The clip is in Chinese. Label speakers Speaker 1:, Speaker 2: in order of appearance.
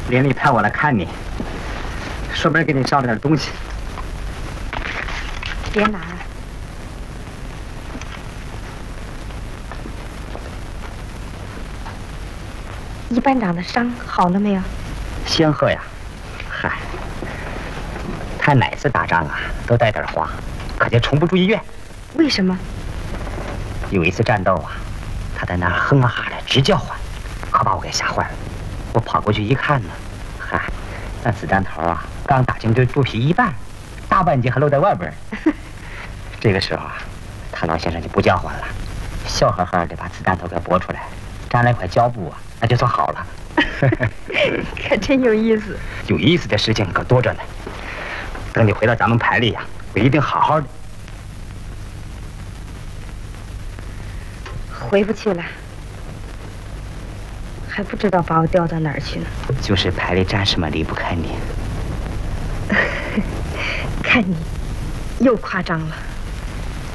Speaker 1: 连里派我来看你，顺便给你捎了点东西。
Speaker 2: 别拿了。一班长的伤好了没有？
Speaker 1: 仙鹤呀，嗨，他哪次打仗啊都带点花，可就从不住医院。
Speaker 2: 为什么？
Speaker 1: 有一次战斗啊，他在那儿哼啊哈的直叫唤，可把我给吓坏了。我跑过去一看呢，嗨，那子弹头啊刚打进这肚皮一半，大半截还露在外边。这个时候啊，他老先生就不叫唤了，笑呵呵的把子弹头给拨出来，粘了一块胶布啊，那就算好了。
Speaker 2: 可真有意思。
Speaker 1: 有意思的事情可多着呢。等你回到咱们排里呀，我一定好好的。
Speaker 2: 回不去了，还不知道把我调到哪儿去呢。
Speaker 1: 就是排里战士们离不开你。
Speaker 2: 看你，又夸张了。